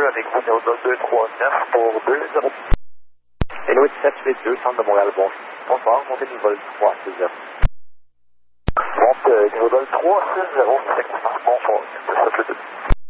2 avec vous, numéro 239 pour 2-0. Hello, 782, centre de Montréal, bonsoir, montez niveau 360. Monte niveau 360, c'est bonsoir, 782.